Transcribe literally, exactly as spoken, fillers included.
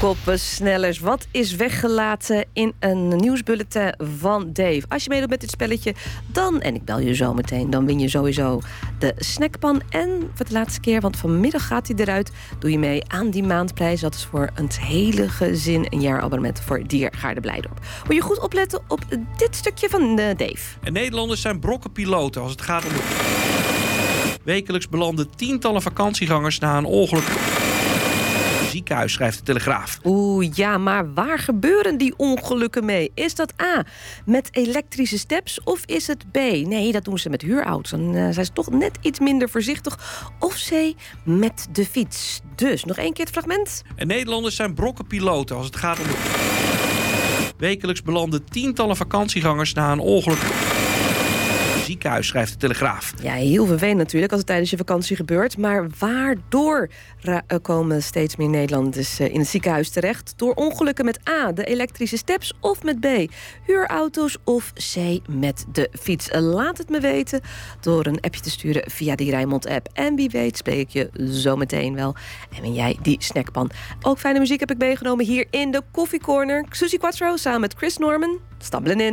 Koppensnellers, wat is weggelaten in een nieuwsbulletin van Dave? Als je meedoet met dit spelletje, dan, en ik bel je zo meteen, dan win je sowieso de snackpan. En voor de laatste keer, want vanmiddag gaat hij eruit, doe je mee aan die maandprijs. Dat is voor een hele gezin een jaarabonnement voor Diergaarde Blijdorp. Moet je goed opletten op dit stukje van uh, Dave. En Nederlanders zijn brokkenpiloten als het gaat om de... Wekelijks belanden tientallen vakantiegangers na een ongeluk. Ziekenhuis, schrijft de Telegraaf. Oeh, ja, maar waar gebeuren die ongelukken mee? Is dat A, met elektrische steps, of is het B? Nee, dat doen ze met huurauto's. Dan uh, zijn ze toch net iets minder voorzichtig. Of C, met de fiets. Dus, nog één keer het fragment. En Nederlanders zijn brokkenpiloten als het gaat om de... Wekelijks belanden tientallen vakantiegangers na een ongeluk. Ziekenhuis, schrijft de Telegraaf. Ja, heel vervelend natuurlijk als het tijdens je vakantie gebeurt. Maar waardoor ra- komen steeds meer Nederlanders uh, in het ziekenhuis terecht? Door ongelukken met A, de elektrische steps, of met B, huurauto's, of C, met de fiets. Laat het me weten door een appje te sturen via die Rijnmond-app. En wie weet spreek ik je zo meteen wel. En ben jij die snackpan. Ook fijne muziek heb ik meegenomen hier in de Koffiecorner. Susie Quattro samen met Chris Norman. Stabbelen in.